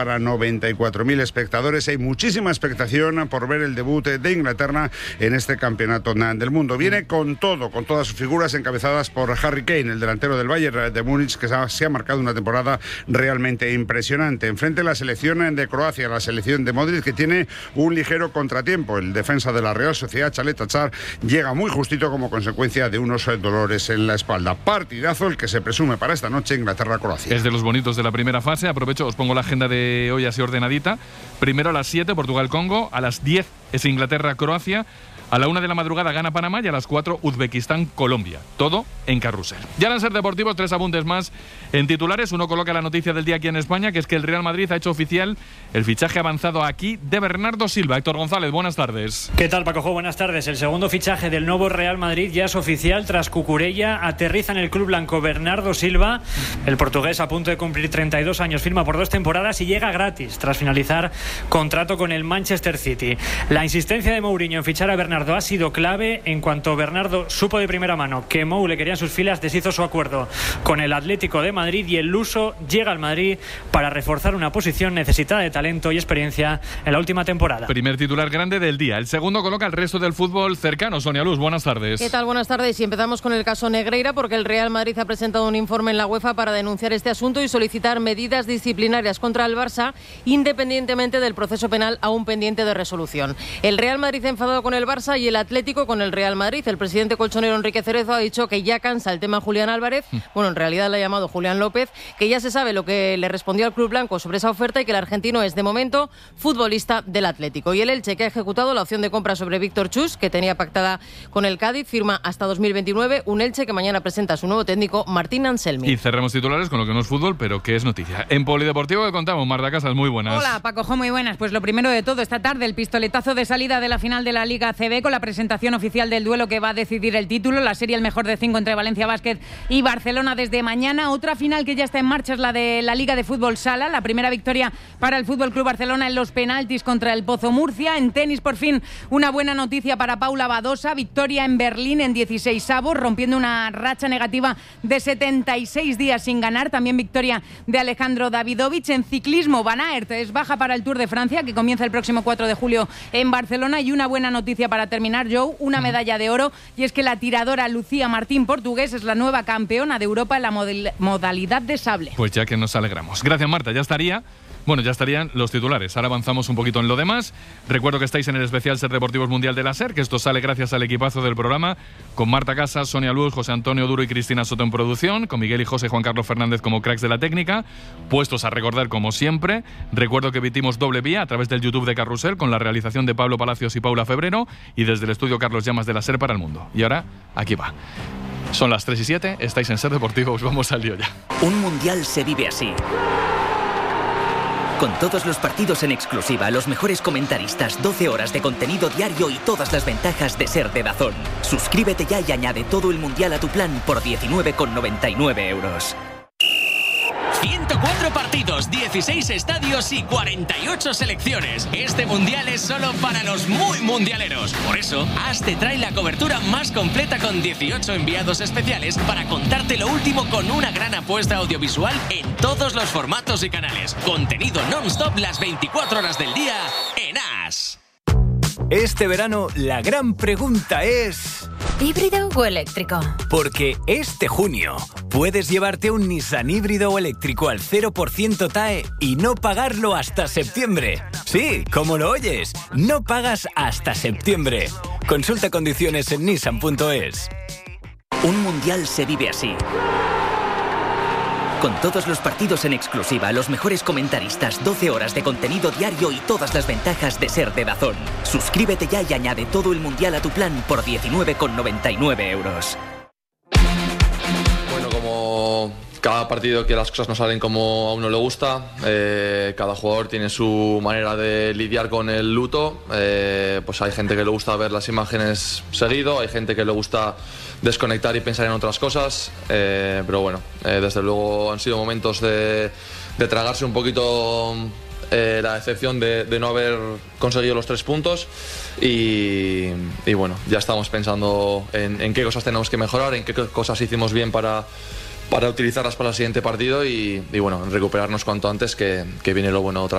Para 94.000 espectadores hay muchísima expectación por ver el debut de Inglaterra en este campeonato del mundo. Viene con todo, con todas sus figuras encabezadas por Harry Kane, el delantero del Bayern de Múnich, que se ha marcado una temporada realmente impresionante. Enfrente la selección de Croacia, la selección de Modric, que tiene un ligero contratiempo. El defensa de la Real Sociedad, Chalet Achar, llega muy justito como consecuencia de unos dolores en la espalda. Partidazo el que se presume para esta noche, Inglaterra-Croacia. Es de los bonitos de la primera fase. Aprovecho, os pongo la agenda de hoy así ordenadita. Primero a las 7 Portugal-Congo, a las 10 es Inglaterra-Croacia, a la 1 de la madrugada gana Panamá y a las 4 Uzbekistán-Colombia. Todo en Carrusel. Ya en Ser Deportivos, 3 apuntes más en titulares. Uno coloca la noticia del día aquí en España, que es que el Real Madrid ha hecho oficial el fichaje avanzado aquí de Bernardo Silva. Héctor González, buenas tardes. ¿Qué tal, Paco? Buenas tardes. El segundo fichaje del nuevo Real Madrid ya es oficial. Tras Cucurella, aterriza en el club blanco Bernardo Silva. El portugués, a punto de cumplir 32 años, firma por 2 temporadas y llega gratis tras finalizar contrato con el Manchester City. La insistencia de Mourinho en fichar a Bernardo ha sido clave. En cuanto Bernardo supo de primera mano que Mou le quería en sus filas, deshizo su acuerdo con el Atlético de Madrid y el luso llega al Madrid para reforzar una posición necesitada de talento y experiencia en la última temporada. Primer titular grande del día. El segundo coloca el resto del fútbol cercano. Sonia Luz, buenas tardes. ¿Qué tal? Buenas tardes. Y empezamos con el caso Negreira, porque el Real Madrid ha presentado un informe en la UEFA para denunciar este asunto y solicitar medidas disciplinarias contra el Barça, independientemente del proceso penal aún pendiente de resolución. El Real Madrid enfadado con el Barça y el Atlético con el Real Madrid. El presidente colchonero Enrique Cerezo ha dicho que ya cansa el tema Julián Álvarez. Bueno, en realidad le ha llamado Julián López, que ya se sabe lo que le respondió al club blanco sobre esa oferta y que el argentino es, de momento, futbolista del Atlético. Y el Elche, que ha ejecutado la opción de compra sobre Víctor Chus, que tenía pactada con el Cádiz, firma hasta 2029. Un Elche que mañana presenta a su nuevo técnico, Martín Anselmi. Y cerramos titulares con lo que no es fútbol, pero que es noticia. En Polideportivo, que contamos? Marta Casas, muy buenas. Hola, Paco, muy buenas. Pues lo primero de todo, esta tarde el pistoletazo de salida de la final de la Liga ACB con la presentación oficial del duelo que va a decidir el título, la serie el mejor de 5 entre Valencia Basket y Barcelona desde mañana. Otra final que ya está en marcha es la de la Liga de Fútbol Sala, la primera victoria para el Fútbol Club Barcelona en los penaltis contra el Pozo Murcia. En tenis, por fin, una buena noticia para Paula Badosa, victoria en Berlín en 16avos, rompiendo una racha negativa de 76 días sin ganar. También victoria de Alejandro Davidovich. En ciclismo, Van Aert es baja para el Tour de Francia, que comienza el próximo 4 de julio en Barcelona. Y una buena noticia para terminar, Joe, una medalla de oro, y es que la tiradora Lucía Martín Portugués es la nueva campeona de Europa en la modalidad de sable. Pues ya que nos alegramos. Gracias, Marta. Ya estarían los titulares. Ahora avanzamos un poquito en lo demás. Recuerdo que estáis en el especial Ser Deportivos Mundial de la SER, que esto sale gracias al equipazo del programa, con Marta Casas, Sonia Luz, José Antonio Duro y Cristina Soto en producción, con Miguel y José Juan Carlos Fernández como cracks de la técnica. Puestos a recordar, como siempre, recuerdo que emitimos doble vía a través del YouTube de Carrusel, con la realización de Pablo Palacios y Paula Febrero, y desde el estudio Carlos Llamas de la SER para el mundo. Y ahora, aquí va. Son las 3:07, estáis en Ser Deportivos, vamos al lío ya. Un mundial se vive así. Con todos los partidos en exclusiva, los mejores comentaristas, 12 horas de contenido diario y todas las ventajas de ser de DAZN. Suscríbete ya y añade todo el mundial a tu plan por 19,99 euros. 104 partidos, 16 estadios y 48 selecciones. Este mundial es solo para los muy mundialeros. Por eso, AS te trae la cobertura más completa con 18 enviados especiales para contarte lo último con una gran apuesta audiovisual en todos los formatos y canales. Contenido non-stop las 24 horas del día en AS. Este verano, la gran pregunta es... ¿híbrido o eléctrico? Porque este junio puedes llevarte un Nissan híbrido o eléctrico al 0% TAE y no pagarlo hasta septiembre. Sí, como lo oyes, no pagas hasta septiembre. Consulta condiciones en nissan.es. Un mundial se vive así. Con todos los partidos en exclusiva, los mejores comentaristas, 12 horas de contenido diario y todas las ventajas de ser de DAZN. Suscríbete ya y añade todo el mundial a tu plan por 19,99 euros. Bueno, como cada partido que las cosas no salen como a uno le gusta, cada jugador tiene su manera de lidiar con el luto. Pues hay gente que le gusta ver las imágenes seguido, hay gente que le gusta desconectar y pensar en otras cosas, pero bueno, desde luego han sido momentos de tragarse un poquito la decepción de no haber conseguido los 3 puntos y bueno, ya estamos pensando en qué cosas tenemos que mejorar, en qué cosas hicimos bien para utilizarlas para el siguiente partido y bueno, recuperarnos cuanto antes, que viene lo bueno otra vez.